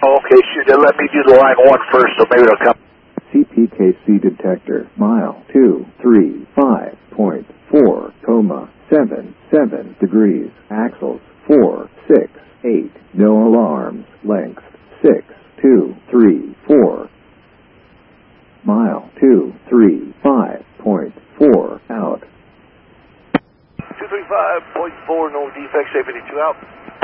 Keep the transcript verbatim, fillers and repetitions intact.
Okay, shoot, then let me do the line one first, so maybe it'll come. C P K C detector, mile two three five point four, coma seven seven degrees, axles four six eight, no alarms, length six two three four, mile two three five point four, out. two three five point four, no defects, A fifty-two out.